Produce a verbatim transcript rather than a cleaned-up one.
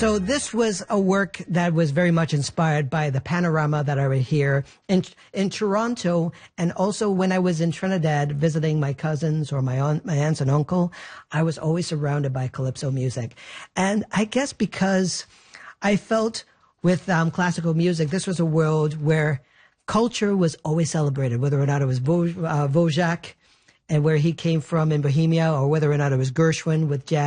So this was a work that was very much inspired by the panorama that I would hear in in Toronto, and also when I was in Trinidad visiting my cousins or my aunt, my aunts and uncle. I was always surrounded by calypso music, and I guess because I felt with um, classical music, this was a world where culture was always celebrated, whether or not it was Vo, uh, Wojak and where he came from in Bohemia, or whether or not it was Gershwin with jazz.